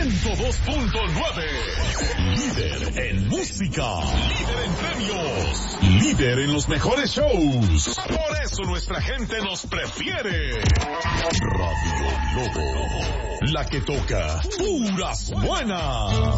102.9. Líder en música. Líder en premios. Líder en los mejores shows. Por eso nuestra gente nos prefiere. Radio Lobo. La que toca puras buenas.